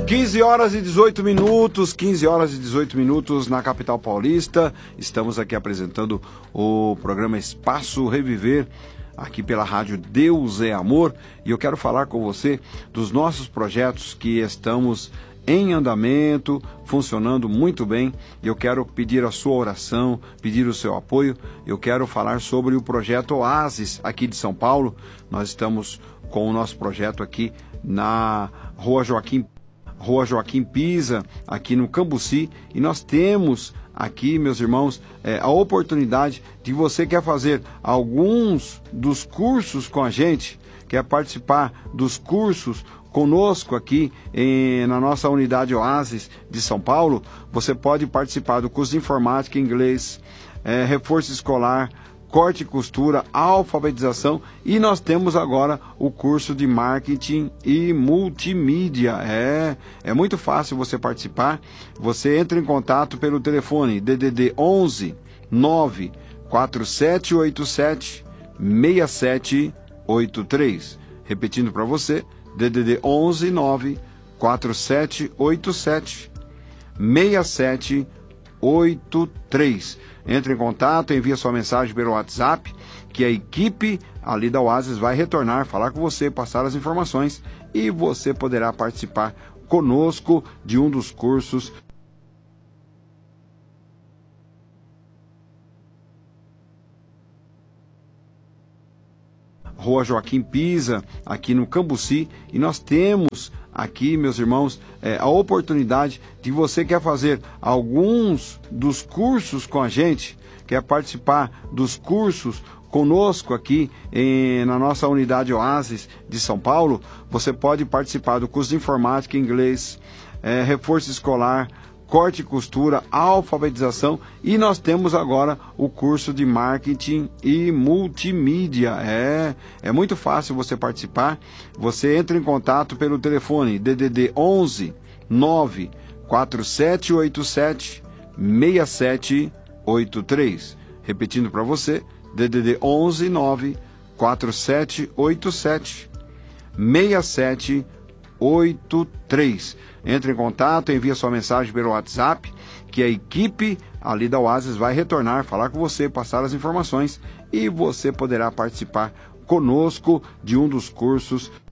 15 horas e 18 minutos, 15 horas e 18 minutos na capital paulista. Estamos aqui apresentando o programa Espaço Reviver, aqui pela rádio Deus é Amor. E eu quero falar com você dos nossos projetos que estamos em andamento, funcionando muito bem. Eu quero pedir a sua oração, pedir o seu apoio. Eu quero falar sobre o projeto Oasis aqui de São Paulo. Nós estamos com o nosso projeto aqui na Rua Joaquim Pisa, aqui no Cambuci, e nós temos aqui, meus irmãos, a oportunidade de você quer fazer alguns dos cursos com a gente, quer participar dos cursos conosco aqui na nossa unidade Oasis de São Paulo. Você pode participar do curso de informática, inglês, reforço escolar, corte e costura, alfabetização, e nós temos agora o curso de marketing e multimídia. É muito fácil você participar. Você entra em contato pelo telefone DDD 11 9 4787 6783. Repetindo para você, DDD 11 9 4787 6783. Entre em contato, envia sua mensagem pelo WhatsApp, que a equipe ali da Oasis vai retornar, falar com você, passar as informações, e você poderá participar conosco de um dos cursos. Rua Joaquim Pisa, aqui no Cambuci, e nós temos aqui, meus irmãos, a oportunidade de você quer fazer alguns dos cursos com a gente, quer participar dos cursos conosco aqui na nossa unidade Oasis de São Paulo. Você pode participar do curso de informática, inglês, reforço escolar, corte e costura, alfabetização, e nós temos agora o curso de marketing e multimídia. É muito fácil você participar. Você entra em contato pelo telefone DDD 11 9 4787 6783. Repetindo para você, DDD 11 9 4787 6783. Entre em contato, envia sua mensagem pelo WhatsApp, que a equipe ali da Oasis vai retornar, falar com você, passar as informações, e você poderá participar conosco de um dos cursos